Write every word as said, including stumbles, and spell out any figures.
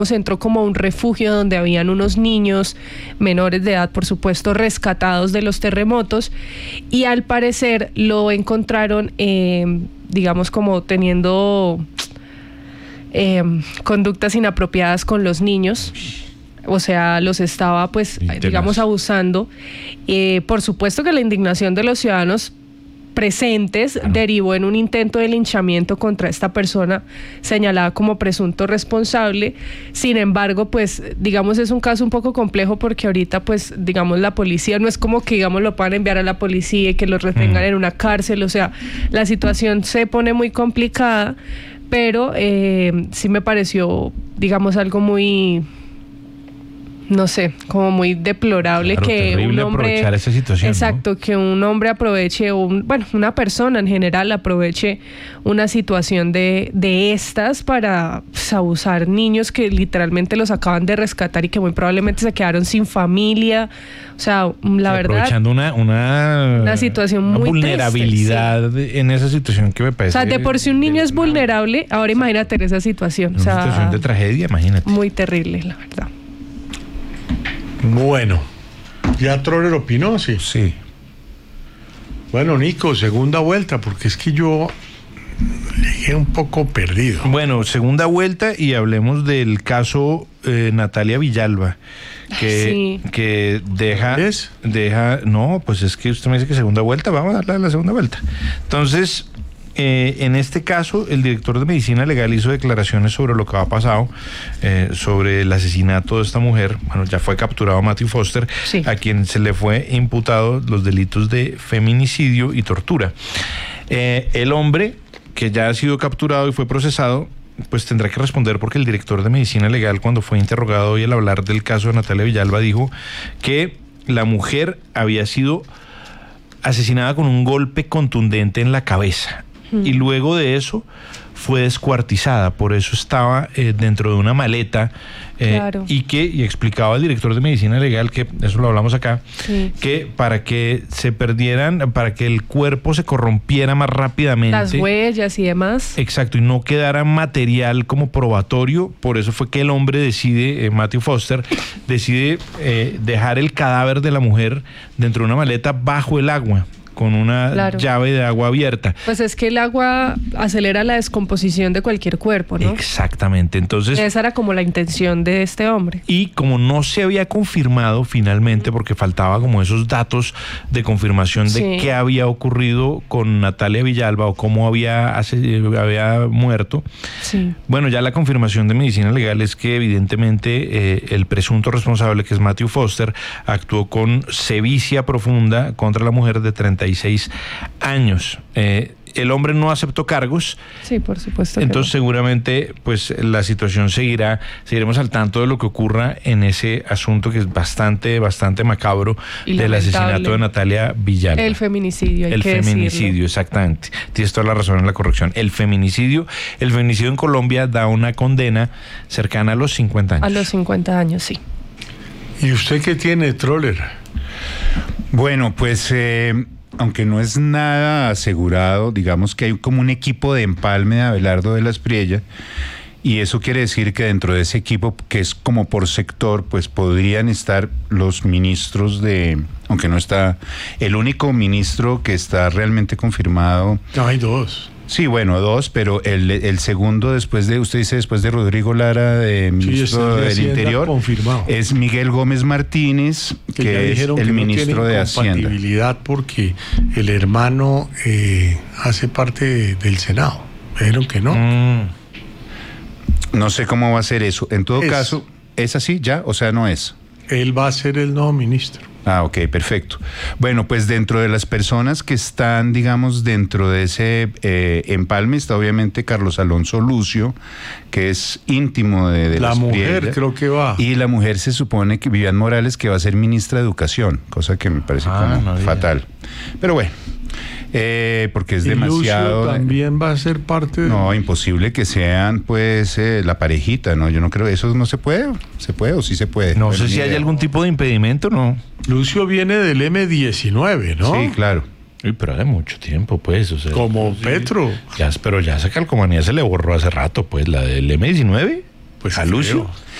entró como a un refugio donde habían unos niños menores de edad, por supuesto, rescatados de los terremotos, y al parecer lo encontraron, eh, digamos, como teniendo eh, conductas inapropiadas con los niños. O sea, los estaba, pues, digamos, abusando. Eh, por supuesto que la indignación de los ciudadanos presentes claro. derivó en un intento de linchamiento contra esta persona señalada como presunto responsable. Sin embargo, pues, digamos, es un caso un poco complejo porque ahorita, pues, digamos, la policía no es como que, digamos, lo puedan enviar a la policía y que los retengan mm. en una cárcel. O sea, la situación se pone muy complicada, pero eh, sí me pareció, digamos, algo muy... no sé, como muy deplorable claro, que un hombre aprovechar esa situación, exacto, ¿no? Que un hombre aproveche, un, bueno, una persona en general aproveche una situación de, de estas para pues, abusar niños que literalmente los acaban de rescatar y que muy probablemente se quedaron sin familia. O sea, la sí, verdad, aprovechando una una, una situación una muy vulnerabilidad triste, sí. en esa situación que me parece. O sea, de por sí un niño es vulnerable, ahora imagínate en esa situación. Una o sea, situación de tragedia, imagínate. Muy terrible, la verdad. Bueno, ¿ya Troller opinó? Sí. Sí. Bueno, Nico, segunda vuelta, porque es que yo llegué un poco perdido. Bueno, segunda vuelta y hablemos del caso eh, Natalia Villalba, que, sí. que deja, ¿Es? deja, no, pues es que usted me dice que segunda vuelta, vamos a darle a la segunda vuelta. Entonces, Eh, en este caso, el director de Medicina Legal hizo declaraciones sobre lo que ha pasado, eh, sobre el asesinato de esta mujer. Bueno, ya fue capturado Matthew Foster, sí. a quien se le fue imputado los delitos de feminicidio y tortura. Eh, el hombre, que ya ha sido capturado y fue procesado, pues tendrá que responder porque el director de Medicina Legal, cuando fue interrogado hoy al hablar del caso de Natalia Villalba, dijo que la mujer había sido asesinada con un golpe contundente en la cabeza. Y luego de eso fue descuartizada, por eso estaba eh, dentro de una maleta eh, claro. y que y explicaba el director de Medicina Legal, que eso lo hablamos acá, sí. que para que se perdieran, para que el cuerpo se corrompiera más rápidamente, las huellas y demás, exacto, y no quedara material como probatorio, por eso fue que el hombre decide, eh, Matthew Foster, decide eh, dejar el cadáver de la mujer dentro de una maleta bajo el agua, con una claro. llave de agua abierta. Pues es que el agua acelera la descomposición de cualquier cuerpo, ¿no? Exactamente, entonces... Esa era como la intención de este hombre. Y como no se había confirmado finalmente, porque faltaba como esos datos de confirmación de sí. qué había ocurrido con Natalia Villalba o cómo había, había muerto, sí. bueno, ya la confirmación de Medicina Legal es que evidentemente eh, el presunto responsable, que es Matthew Foster, actuó con sevicia profunda contra la mujer de treinta y seis años. Eh, el hombre no aceptó cargos. Sí, por supuesto. Entonces no. seguramente pues la situación seguirá, seguiremos al tanto de lo que ocurra en ese asunto que es bastante, bastante macabro y del asesinato de Natalia Villalba. El feminicidio, hay El que feminicidio, decirlo. exactamente. Tienes toda la razón en la corrección. El feminicidio, el feminicidio en Colombia da una condena cercana a los cincuenta años. A los cincuenta años, sí. ¿Y usted qué tiene, Troller? Bueno, pues... Eh... aunque no es nada asegurado, digamos que hay como un equipo de empalme de Abelardo de la Espriella, y eso quiere decir que dentro de ese equipo, que es como por sector, pues podrían estar los ministros de, aunque no está, el único ministro que está realmente confirmado. No, hay dos. Sí, bueno, dos, pero el, el segundo después de, usted dice después de Rodrigo Lara, de ministro sí, del Interior, confirmado. Es Miguel Gómez Martínez, que, que es el que ministro no de Hacienda. Compatibilidad porque el hermano eh, hace parte de, del Senado. Dijeron que no. Mm. No sé cómo va a ser eso. En todo es, caso, ¿es así ya? O sea, no es. Él va a ser el nuevo ministro. Ah, ok, perfecto. Bueno, pues dentro de las personas que están, digamos, dentro de ese eh, empalme está obviamente Carlos Alonso Lucio, que es íntimo de, de la mujer, Espriella, creo que va. Y la mujer se supone que Vivian Morales, que va a ser ministra de Educación, cosa que me parece ah, como no fatal. Pero bueno. Eh, porque es y demasiado. Lucio también va a ser parte de... No, imposible que sean pues eh, la parejita, ¿no? Yo no creo, eso no se puede, se puede o sí se puede. No sé si hay algún tipo de impedimento, ¿no? Lucio viene del eme diecinueve, ¿no? Sí, claro. Uy, pero hace mucho tiempo, pues, o sea, como sí, Petro. Ya, pero ya esa calcomanía se le borró hace rato, pues, la del eme diecinueve. Pues ¿A Lucio? creo.